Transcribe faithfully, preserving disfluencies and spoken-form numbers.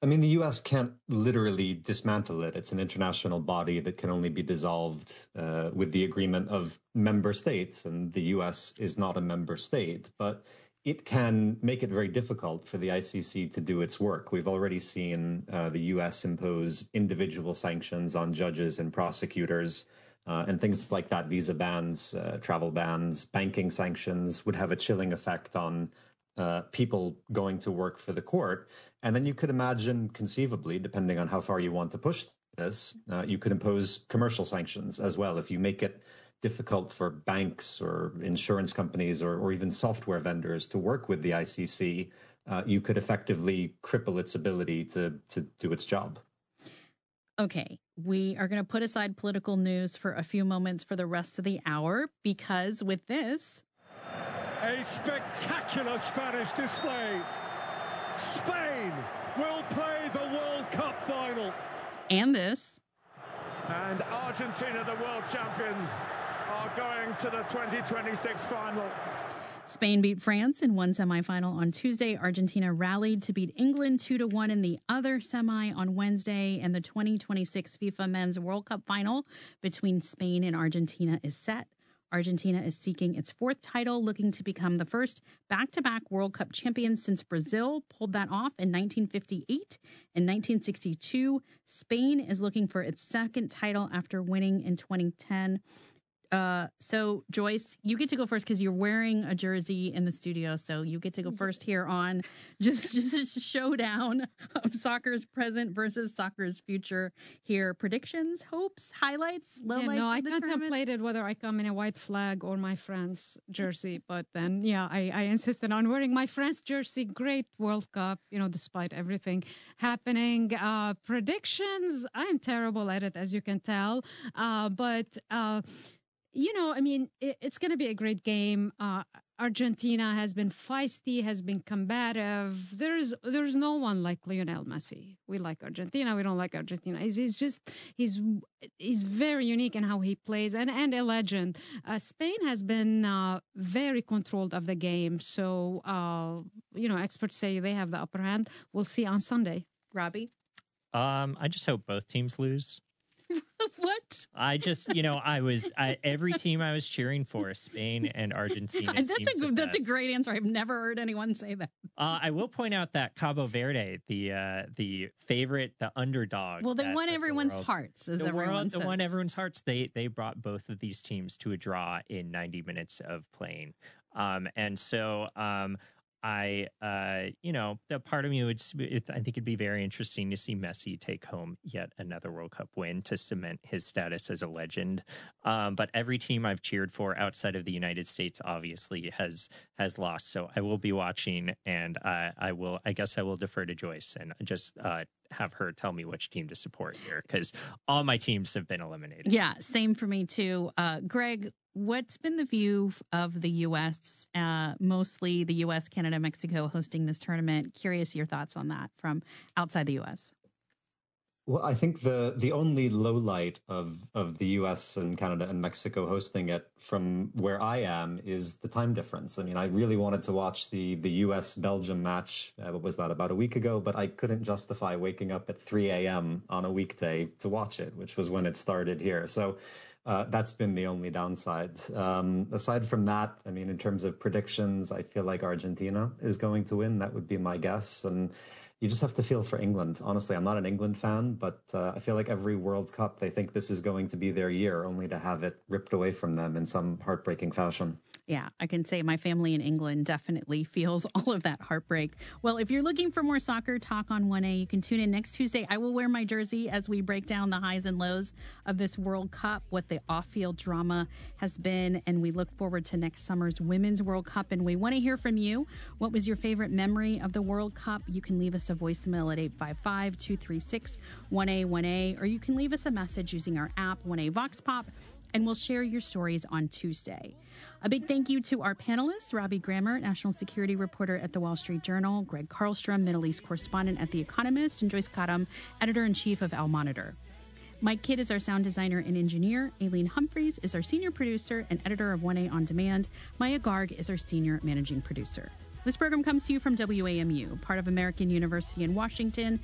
I mean, the U S can't literally dismantle it. It's an international body that can only be dissolved uh, with the agreement of member states, and the U S is not a member state. But it can make it very difficult for the I C C to do its work. We've already seen uh, the U S impose individual sanctions on judges and prosecutors, uh, and things like that. Visa bans, uh, travel bans, banking sanctions would have a chilling effect on uh, people going to work for the court. And then you could imagine, conceivably, depending on how far you want to push this, uh, you could impose commercial sanctions as well. If you make it difficult for banks or insurance companies or, or even software vendors to work with the I C C, uh, you could effectively cripple its ability to, to do its job. Okay, we are going to put aside political news for a few moments for the rest of the hour, because with this... A spectacular Spanish display. Spain will play the World Cup final. And this. And Argentina, the world champions, are going to the twenty twenty-six final. Spain beat France in one semifinal on Tuesday. Argentina rallied to beat England two to one in the other semi on Wednesday. And the twenty twenty-six FIFA Men's World Cup final between Spain and Argentina is set. Argentina is seeking its fourth title, looking to become the first back-to-back World Cup champion since Brazil pulled that off in nineteen fifty-eight and nineteen sixty-two. Spain is looking for its second title after winning in twenty ten. Uh, so, Joyce, you get to go first because you're wearing a jersey in the studio. So you get to go first here on just, just a showdown of soccer's present versus soccer's future here. Predictions, hopes, highlights, lowlights. Yeah, no, I of the contemplated tournament? whether I come in a white flag or my France jersey. But then, yeah, I, I insisted on wearing my France jersey. Great World Cup, you know, despite everything happening. Uh, predictions, I'm terrible at it, as you can tell. Uh, but... Uh, You know, I mean, it, it's going to be a great game. Uh, Argentina has been feisty, has been combative. There's there's no one like Lionel Messi. We like Argentina. We don't like Argentina. He's, he's just, he's he's very unique in how he plays and, and a legend. Uh, Spain has been uh, very controlled of the game. So, uh, you know, experts say they have the upper hand. We'll see on Sunday. Robbie? Um, I just hope both teams lose. What? I just, you know, I was I, every team I was cheering for, Spain and Argentina. that's a that's best. a great answer. I've never heard anyone say that. Uh, I will point out that Cabo Verde, the uh, the favorite, the underdog. Well, they that, won that everyone's the world, hearts, as the everyone world, says. They won everyone's hearts. They they brought both of these teams to a draw in ninety minutes of playing, um, and so. Um, I, uh, you know, the part of me would, it, I think it'd be very interesting to see Messi take home yet another World Cup win to cement his status as a legend. Um, but every team I've cheered for outside of the United States obviously has has lost. So I will be watching, and uh, I will, I guess I will defer to Joyce and just uh, have her tell me which team to support here, because all my teams have been eliminated. Yeah, same for me too. Uh, Greg, what's been the view of the U S, uh, mostly the U S, Canada, Mexico hosting this tournament? Curious your thoughts on that from outside the U S. Well, I think the the only low light of, of the U S and Canada and Mexico hosting it from where I am is the time difference. I mean, I really wanted to watch the, the U S Belgium match, uh, what was that, about a week ago, but I couldn't justify waking up at three a.m. on a weekday to watch it, which was when it started here. So uh, that's been the only downside. Um, aside from that, I mean, in terms of predictions, I feel like Argentina is going to win. That would be my guess. And you just have to feel for England. Honestly, I'm not an England fan, but uh, I feel like every World Cup, they think this is going to be their year, only to have it ripped away from them in some heartbreaking fashion. Yeah, I can say my family in England definitely feels all of that heartbreak. Well, if you're looking for more soccer talk on one A, you can tune in next Tuesday. I will wear my jersey as we break down the highs and lows of this World Cup, what the off-field drama has been, and we look forward to next summer's Women's World Cup. And we want to hear from you. What was your favorite memory of the World Cup? You can leave us a voicemail at eight five five, two three six, one A one A, or you can leave us a message using our app, one A Vox Pop, and we'll share your stories on Tuesday. A big thank you to our panelists, Robbie Grammer, national security reporter at The Wall Street Journal, Greg Carlstrom, Middle East correspondent at The Economist, and Joyce Karam, editor-in-chief of Al Monitor. Mike Kidd is our sound designer and engineer. Aileen Humphreys is our senior producer and editor of one A On Demand. Maya Garg is our senior managing producer. This program comes to you from W A M U, part of American University in Washington,